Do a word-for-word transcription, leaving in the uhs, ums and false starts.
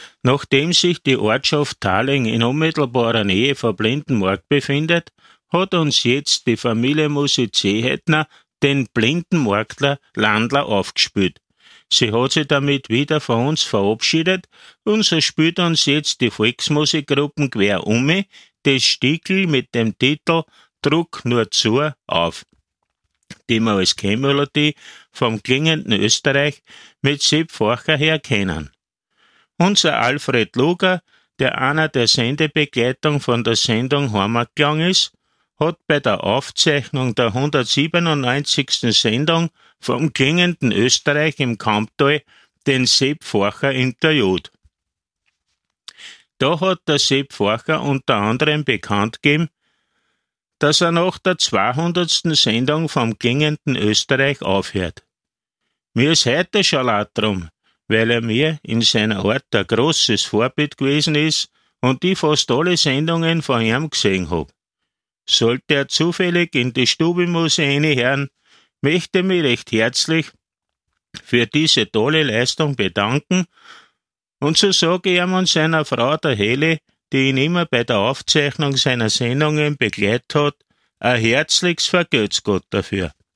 Nachdem sich die Ortschaft Thaling in unmittelbarer Nähe von Blindenmarkt befindet, hat uns jetzt die Familie Musizihetner den Blindenmarktler Landler aufgespielt. Sie hat sich damit wieder von uns verabschiedet und so spielt uns jetzt die Volksmusikgruppen quer um das Stickel mit dem Titel Druck nur zu auf, die wir als Kennmelodie vom klingenden Österreich mit Sepp Forcher her kennen. Unser Alfred Luger, der einer der Sendebegleitung von der Sendung Heimatklang ist, hat bei der Aufzeichnung der hundertsiebenundneunzigsten Sendung vom klingenden Österreich im Kamptal den Sepp Forcher interviewt. Da hat der Sepp Forcher unter anderem bekannt gegeben, dass er nach der zweihundertsten Sendung vom klingenden Österreich aufhört. Mir ist heute schon leid drum, weil er mir in seiner Art ein großes Vorbild gewesen ist und ich fast alle Sendungen von ihm gesehen hab. Sollte er zufällig in die Stube-Musik reinhören, möchte ich mich recht herzlich für diese tolle Leistung bedanken und so sage ich ihm und seiner Frau, der Helle, die ihn immer bei der Aufzeichnung seiner Sendungen begleitet hat, ein herzliches Vergelt's Gott dafür.